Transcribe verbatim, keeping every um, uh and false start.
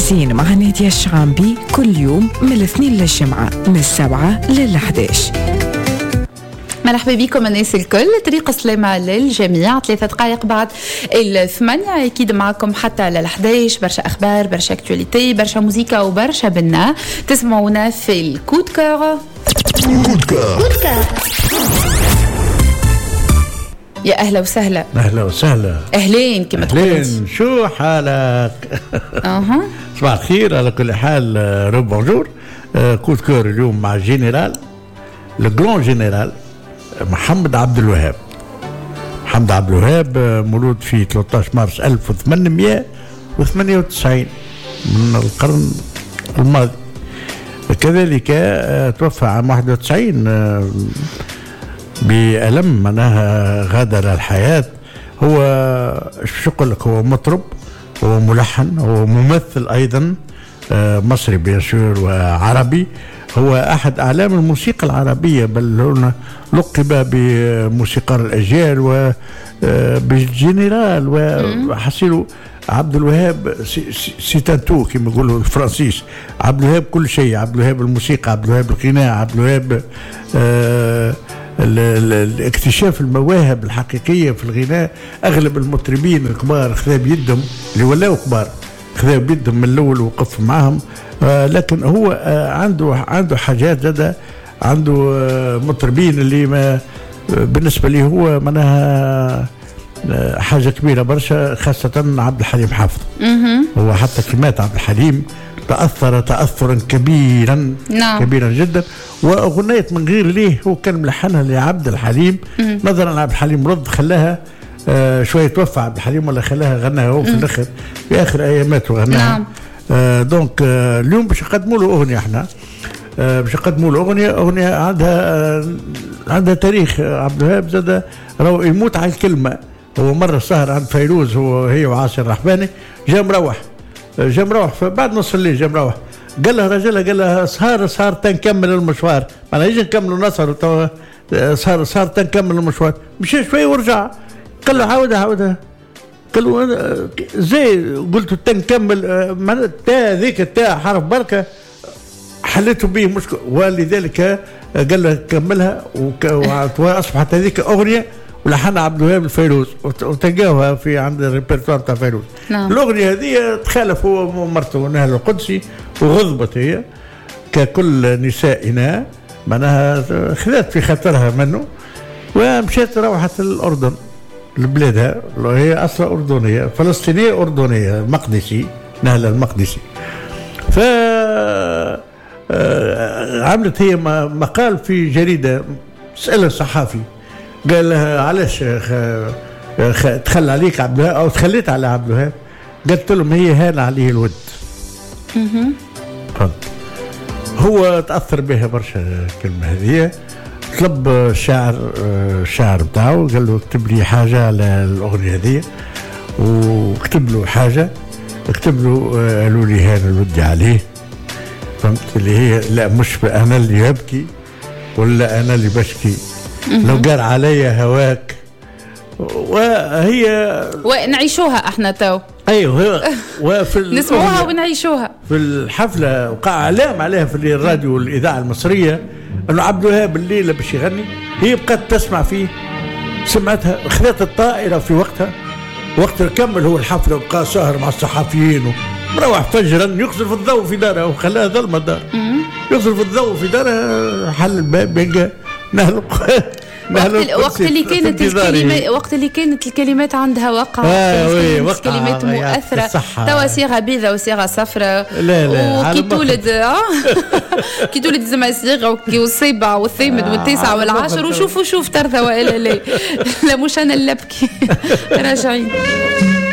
حسين مع نادية الشعامبي كل يوم من الاثنين للجمعة من السبعة للحداش. مرحبا بكم الناس الكل. طريق السلامة للجميع. ثلاثة دقائق بعد الثمانية أكيد معكم حتى للحداش. برشا أخبار، برشا اكتواليتي، برشا موسيقى وبرشا بنا. تسمعونا في الكود كور. كود كور. يا أهلا وسهلا. أهلا وسهلا. أهلين كما تقولون. أهلين، شو حالك؟ أها. صباح الخير على كل حال. رو بونجور. كود كور اليوم مع جنرال الجرون جنرال محمد عبد الوهاب. محمد عبد الوهاب مولود في ثلاثة عشر مارس ألف وثمانمئة وثمانية وتسعين من القرن الماضي. كذلك توفى عام واحد وتسعين بألم، معناها غادر الحياة. هو شو نقول لك، هو مطرب، هو ملحن، هو ممثل أيضا، مصري بيسور وعربي. هو أحد أعلام الموسيقى العربية، بل هنا لقب بموسيقار الأجيال وبالجنرال. وحصيله عبد الوهاب سيتانتو كما يقولوا الفرنسيس. عبد الوهاب كل شيء، عبد الوهاب الموسيقى، عبد الوهاب الغناء، عبد الوهاب آه الاكتشاف المواهب الحقيقية في الغناء. أغلب المطربين الكبار خذا بيدهم، اللي ولاو كبار خذا بيدهم من الأول وقف معهم. آه لكن هو آه عنده عنده حاجات زادة، عنده آه مطربين اللي ما آه بالنسبة لي هو منها آه حاجة كبيرة برشا، خاصة عبد الحليم حافظ. هو حتى كلمات عبد الحليم تأثر تأثرا كبيرا نعم. كبيرا جدا. وأغنية من غير ليه هو كان ملحنها لعبد الحليم. مم. نظرا لعبد الحليم رد خلاها آه شوية توفى عبد الحليم ولا خلاها غناها هو في الآخر في آخر أياماته غناها. نعم. آه دونك آه اليوم باش نقدموا له أغنية احنا آه باش نقدموا له أغنية أغنية عندها آه عندها تاريخ. آه عبد الوهاب زاد راهو يموت على الكلمة. هو مرة سهر عند فيروز هو هي وعاصر الرحباني، جا مروح جا مروح فبعد نص الليل جا مروح قال لها رجلها قال لها صار صار تنكمل المشوار، معناها يجي نكملوا نصر صار صار تنكمل المشوار. مشى شوي ورجع قال له عاودها عاودها قال له زي قلت تنكمل معناها تا ذيك التاء حرف بركه حليته به مشكل، ولذلك قال له كملها واصبحت هذيك اغنيه ولحن عبد الوهاب الفيروز وتلقاوها في عند الريبرتوار تاع فيروز. نعم. الاغنيه هذه تخالف هو ومرته نهل القدسي وغضبت هي ككل نسائنا، معناها خذت في خاطرها منه ومشيت روحت الاردن لبلادها. هي اصلا اردنيه فلسطينيه اردنيه مقدسي، نهل المقدسي. ف عملت هي مقال في جريده، سأل الصحافي قال لها علاش تخلى عليك عبد الوهاب او تخليت على عبد الوهاب؟ قالت لهم هي هان عليه الود. هو تاثر بها برشا الكلمه هذه. طلب الشاعر الشاعر بتاعه قال له اكتب لي حاجه على الاغنيه هذه، وكتب له حاجه اكتب له قالوا لي هان الود عليه. فهمت اللي هي لا مش انا اللي يبكي ولا انا اللي بشكي، لو قال علي هواك. وهي ونعيشوها احنا تو. ايوه وفي نسمعوها ونعيشوها في الحفله. وقع علام عليها في الراديو والاذاعه المصريه انه عبد الوهاب الليله باش يغني، هي بقت تسمع فيه، سمعتها خذت الطائره في وقتها. وقت كمل هو الحفله وبقى سهر مع الصحفيين ومروح فجرا يخسر في الضوء في داره وخلاها ظلمه الدار. يخسر في الضوء في داره، حل الباب بينقى نهل وقت, وقت اللي كانت الكلمات وقت اللي كانت الكلمات عندها وقع. آه كانت كلمات مؤثرة. توا صيغة بيضة وصيغة صفراء. لا لا وكي تولد اه كي تولد زعما صيغة والسابع والثامن والتاسع والعاشر وشوفوا شوف ترثى والا لا. لا مش انا اللي ابكي. راجعين.